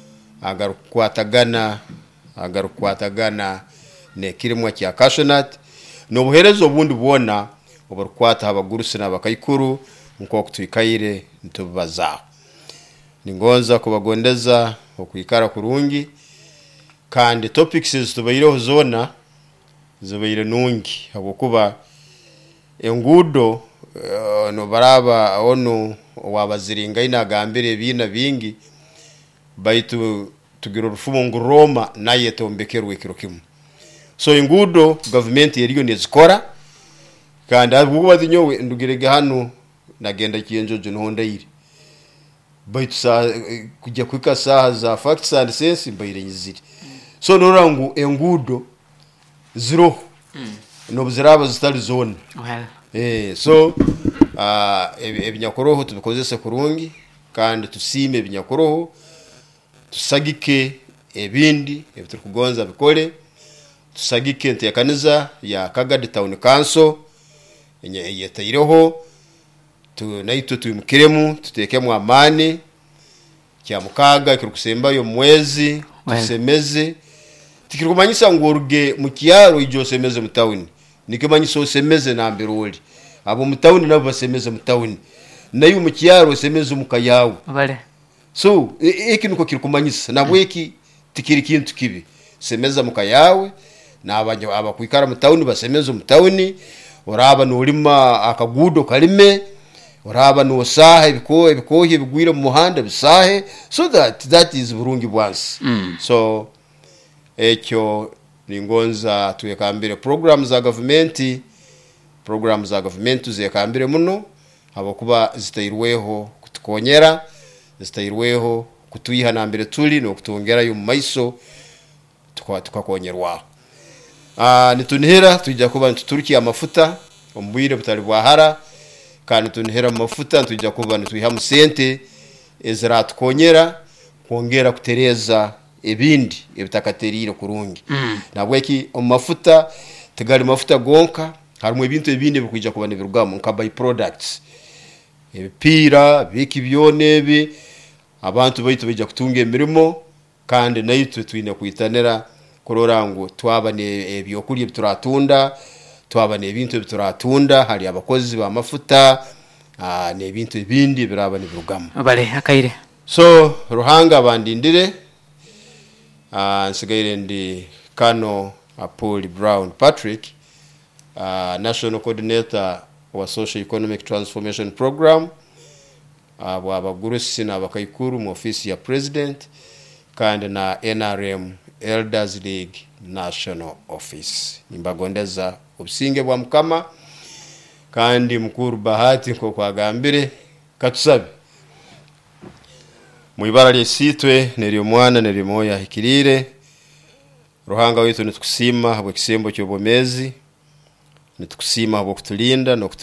S1: agarukwatagana ne kirimwa kya cashewnut no buherezo obundi bwona obarukwata abagurusi n'abakayikuru nko kutwikaire ntubaza ningonza kubagondeza okwikara kurungi kandi topics tubayireho zona zibayire nungi habokuba engudo no baraba ono wabaziringa inagambire bina bingi baitu tugira rufumo nguroma naye tombekerwe kirokimu so engudo government yeriyo nezikora kandi abuba zinyowe ndugirege hano nagenda kiyenjojo no ndayire baitu sa kujya kwika saha za facts and sense mbayire nyiziri so norangu engudo zero no buziraba zitali zone so ebinyakoroho tubikozese kurungi kandi tusime ebinyakoroho tusagike ebindi ebituri kugonza bikole tusagike ntekaniza ya Kagadi Town Council yetaireho naito tumukiremu tutekemu amani kya mukaga kirukusemba yo mwezi tusemeze tikirikumanyisa ngoruge mu kiyaro ijo semeze mu town nikimanyisa osemeze na mbiroli abo mu town nabo basemeze mu town nayo mu kiyaro semeze mu kayawo
S2: vale
S1: so iki nuko kirikumanyisa nabweki tikiri kintu kibi semeza mu kayawe nabanyo abakwikara mu town basemeze mu town oraba nolima akagudo kalime oraba no sahe bikohe bigwira mu muhanda bisahe so that is burungi bwansi so ekyo ningonza tuyekambire programs za government zekambire muno abakuba zitairweho kutukonyera zitairweho kutuyiha nambere tuli no kutongera yo maiso tukakonyerwa nitunihera tujja kuba ntuturiki amafuta ombwire butali bwahara kandi tunihera amafuta tujja kuba ntuyiha musente ezira tukonyera kongera kutereza ebindi ebitakaterire kurungi nabweki omafuta tegali mafuta gonka harimo ebintu ebindi bikujja kuba nibirugamo nka by products ebipira biki byonebe abantu baitu bijja kutunga emirimo kandi naitwe twine kuitanera kurorango twabane ebyokulye bituratunda twabane ebintu bituratunda hali abakozi ba mafuta nebintu ebindi biraba nibirugamo
S2: bale akaire
S1: so ruhanga bandindire nsigaire ndi Kano Paul Brown Patrick National Coordinator wa Social Economic Transformation Program abagurusi n'abakayikuru mu office ya President kandi na NRM Elders League National Office nimbagondeza obusinge bwa mukama kandi mukuru Bahati nko kwagambire katusabe mu ibara lyesitwe neryo mwana neryo moya hikirire ruhanga wetu nitukusima habwe kisembo cy'obomezi nitukusima habwe kutulinda no